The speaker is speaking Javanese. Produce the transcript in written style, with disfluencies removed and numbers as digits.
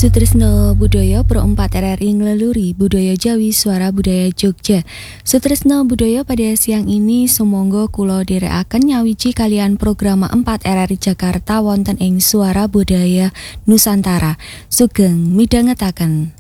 Sutresno Budaya Pro 4 RRI Ngleluri Budaya Jawi Suara Budaya Jogja. Sutresno Budaya pada siang ini sumangga kula dherekaken nyawiji kalian program 4 RRI Jakarta wonten ing Suara Budaya Nusantara. Sugeng midhangetaken.